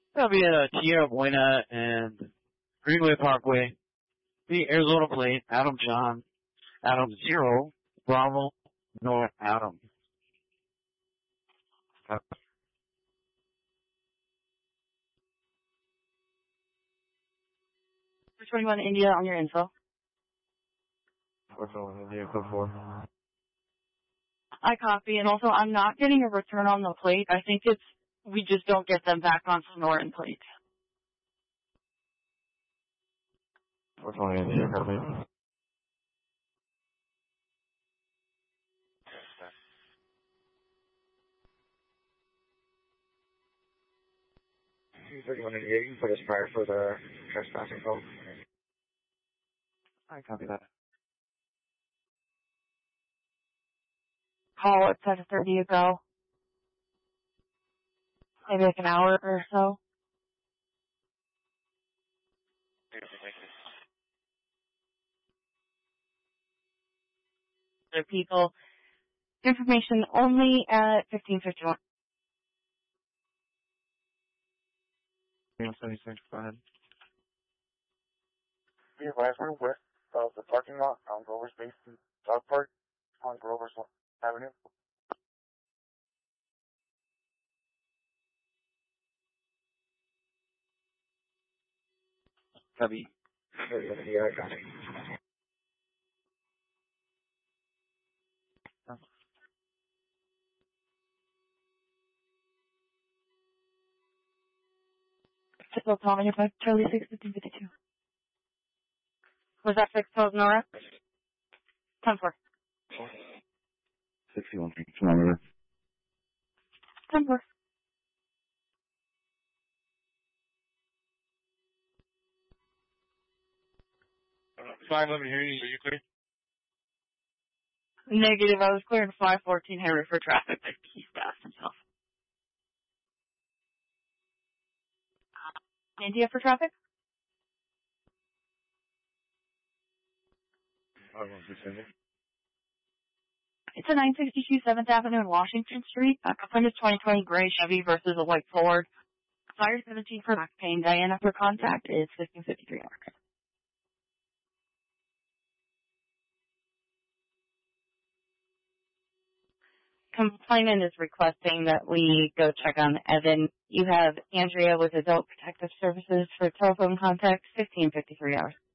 That'll be at Tierra Buena and Greenway Parkway. The Arizona plate, Adam John, Adam Zero, Bravo, North Adam. 21 India on your info. 421 India, code 4. I copy, and also I'm not getting a return on the plate. I think we just don't get them back on Sonoran plate. 420 India, copy. You can put us prior for the trespassing call. I copy that. Call at 7:30 ago. Maybe like an hour or so. Other people. Information only at 15:51. 76, go ahead. Be advised, we're west of the parking lot on Grover's Basin Dog Park on Grover's Avenue. Copy. Yeah, I got it. Typical Tommy, Charlie 6, 1552. Was that 6 toes, Nora? 10-4. 61, kilometer. 10-4. 511 here, are you clear? Negative, I was clearing 514 Harry for traffic, but he's fast himself. India for traffic? It's a 962 7th Avenue and Washington Street. Complaint is 2020 gray Chevy versus a white Ford. Fire 17 for back pain. Diana for contact is 1553 mark. Complainant is requesting that we go check on Evan. You have Andrea with Adult Protective Services for telephone contact, 1553 hours.